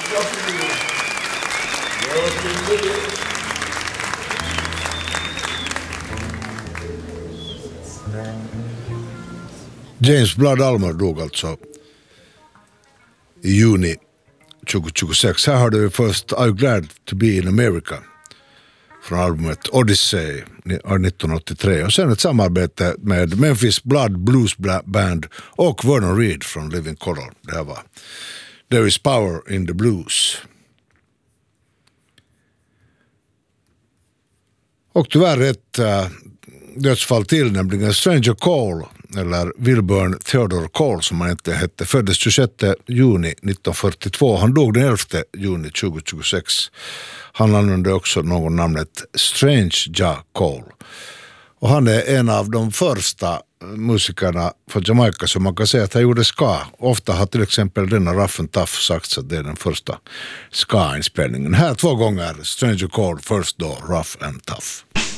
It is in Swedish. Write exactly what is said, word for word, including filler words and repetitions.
James Blood Ulmer dog alltså i juni tjugohundratjugosex. Här hörde vi först I'm Glad to be in America från albumet Odyssey nittonhundraåttiotre, och sen ett samarbete med Memphis Blood Blues Band och Vernon Reid från Living Colour. Det här var There is Power in the Blues. Och tyvärr ett uh, dödsfall till, nämligen Stranger Cole, eller Wilburn Theodore Cole som han inte hette, föddes tjugosjätte juni nittonhundrafyrtiotvå. Han dog den elfte juni tjugohundratjugosex. Han använde också någon namnet Strange Ja Cole. Och han är en av de första musikerna från Jamaica som man kan säga att han gjorde ska. Ofta har till exempel denna Rough and Tough sagt att det är den första ska-inspelningen. Här två gånger Stranger Cole, först då Rough and Tough.